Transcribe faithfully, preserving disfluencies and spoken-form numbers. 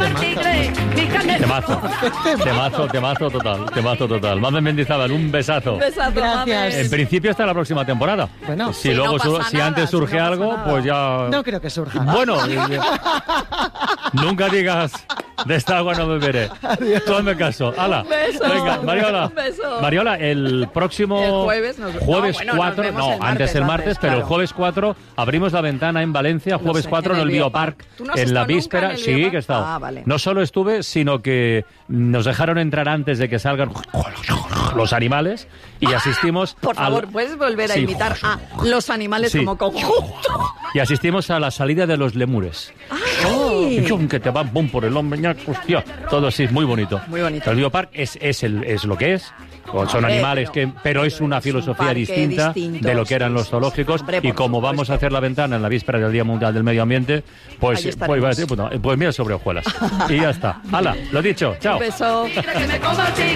al tigre, mi carne. Temazo, temazo, temazo total, temazo total. Mamen Mendizábal, un besazo. Un besazo, Gracias. En principio hasta la próxima temporada. Bueno, si sí, luego no su- pasa si nada, antes si surge no pasa algo, nada. pues ya. no creo que surja. Bueno, nunca digas de esta agua no beberé. Tú hazme caso. Hala. Un beso. Venga, Mariola. Un beso. Mariola, el próximo El jueves nos- jueves no, bueno, nos cuatro, vemos no, el martes, antes el martes, martes, pero el claro. jueves cuatro abrimos la ventana en Valencia, jueves sé, cuatro en en el el Biopark, Biopark. ¿Tú no has en la estado nunca víspera. en el Sí, Biopark? que he estado. Ah, vale. No solo estuve, sino que nos dejaron entrar antes de que salgan los animales y asistimos Por favor, al- ¿puedes volver a Sí. imitar a los animales Sí. como conjunto? y asistimos a la salida de los lemures. ¡Ay! Y chum, que te van pum por el hombro, ñac, hostia, todo así, muy bonito. Muy bonito. El Biopark es, es, el, es lo que es. O son Hombre, animales, pero- que, pero es una es un filosofía parque distinta distinto, de lo que eran sí, los sí, zoológicos. sí. Hombre, Y por como supuesto. vamos a hacer la ventana en la víspera del Día Mundial del Medio Ambiente, pues, Ahí pues, estaremos. iba a decir, pues, no, pues mira sobre hojuelas. Y ya está. Hala, lo dicho, chao. Un beso.